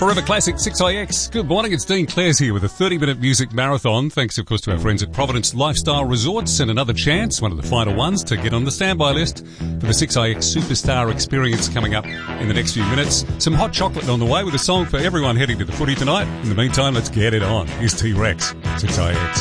Forever Classic 6IX. Good morning, it's Dean Clares here with a 30-minute music marathon. Thanks, of course, to our friends at Providence Lifestyle Resorts, and another chance, one of the final ones, to get on the standby list for the 6IX Superstar Experience coming up in the next few minutes. Some hot chocolate on the way with a song for everyone heading to the footy tonight. In the meantime, let's get it on. Here's T-Rex, 6IX.